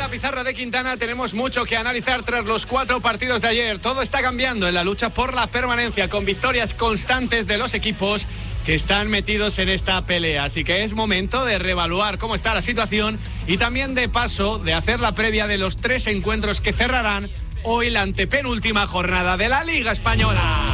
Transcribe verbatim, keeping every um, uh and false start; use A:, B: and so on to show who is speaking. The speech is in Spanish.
A: la pizarra de Quintana tenemos mucho que analizar tras los cuatro partidos de ayer. Todo está cambiando en la lucha por la permanencia, con victorias constantes de los equipos que están metidos en esta pelea. Así que es momento de reevaluar cómo está la situación y también, de paso, de hacer la previa de los tres encuentros que cerrarán hoy la antepenúltima jornada de la Liga Española.